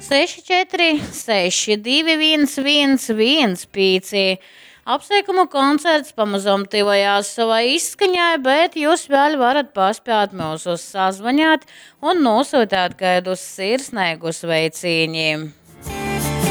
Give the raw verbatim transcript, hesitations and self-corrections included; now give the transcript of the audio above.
seši četri seši divi viens viens viens pieci. Apsveikumu koncerts pamazām tivojās savā izskaņā, bet jūs vēl varat paspēt mūs sazvaņāt un nosūtāt kādus sirsnīgus veicīņiem.